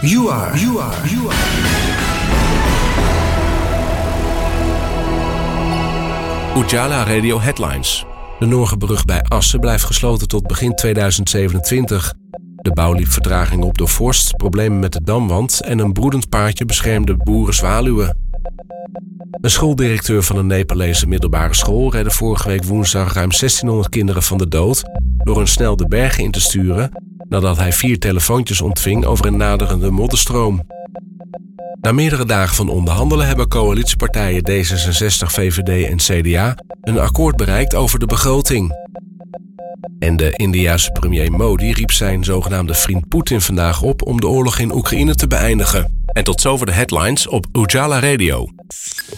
You are. Ujala Radio Headlines. De Noorgerbrug bij Assen blijft gesloten tot begin 2027. De bouw liep vertraging op door vorst, problemen met de damwand en een broedend paardje beschermde boerenzwaluwen. Een schooldirecteur van een Nepalese middelbare school redde vorige week woensdag ruim 1600 kinderen van de dood door hen snel de bergen in te sturen nadat hij 4 telefoontjes ontving over een naderende modderstroom. Na meerdere dagen van onderhandelen hebben coalitiepartijen D66, VVD en CDA een akkoord bereikt over de begroting. En de Indiase premier Modi riep zijn zogenaamde vriend Poetin vandaag op om de oorlog in Oekraïne te beëindigen. En tot zover de headlines op Ujala Radio.